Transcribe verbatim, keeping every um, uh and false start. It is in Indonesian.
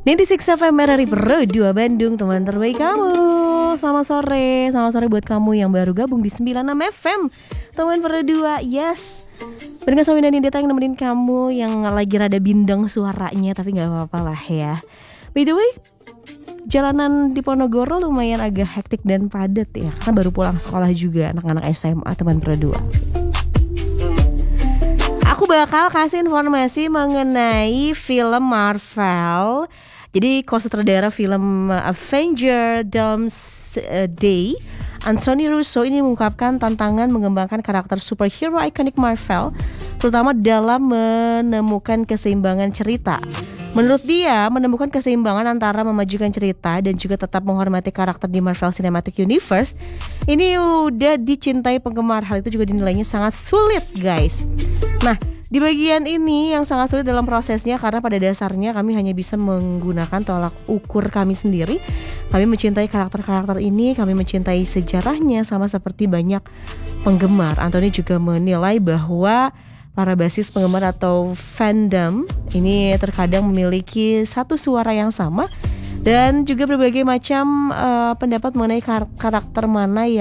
sembilan puluh enam F M R R I Pro dua Bandung, teman terbaik kamu. Selamat sore, selamat sore buat kamu yang baru gabung di sembilan puluh enam F M, teman Pro dua, yes. Barengan sama Dani Deta yang nemenin kamu yang lagi rada bindeng suaranya, tapi gak apa-apa lah ya. By the way, jalanan di Ponorogo lumayan agak hektik dan padat ya, karena baru pulang sekolah juga anak-anak S M A teman Pro dua. Aku bakal kasih informasi mengenai film Marvel. Jadi co-sutradara film Avenger Doomsday, Anthony Russo ini mengungkapkan tantangan mengembangkan karakter superhero ikonik Marvel, terutama dalam menemukan keseimbangan cerita. Menurut dia, menemukan keseimbangan antara memajukan cerita dan juga tetap menghormati karakter di Marvel Cinematic Universe ini udah dicintai penggemar. Hal itu juga dinilainya sangat sulit, guys. Nah, di bagian ini yang sangat sulit dalam prosesnya karena pada dasarnya kami hanya bisa menggunakan tolak ukur kami sendiri. Kami mencintai karakter-karakter ini, kami mencintai sejarahnya sama seperti banyak penggemar. Anthony juga menilai bahwa para basis penggemar atau fandom ini terkadang memiliki satu suara yang sama dan juga berbagai macam uh, pendapat mengenai kar- karakter mana yang